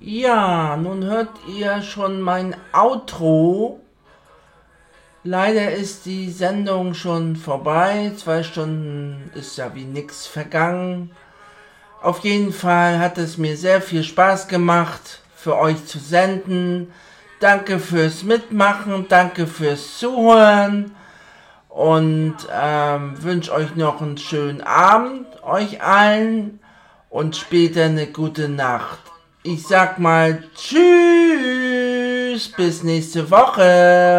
Ja, nun hört ihr schon mein Outro. Leider ist die Sendung schon vorbei. 2 Stunden ist ja wie nix vergangen. Auf jeden Fall hat es mir sehr viel Spaß gemacht, für euch zu senden. Danke fürs Mitmachen, danke fürs Zuhören und wünsche euch noch einen schönen Abend, euch allen, und später eine gute Nacht. Ich sag mal tschüss, bis nächste Woche.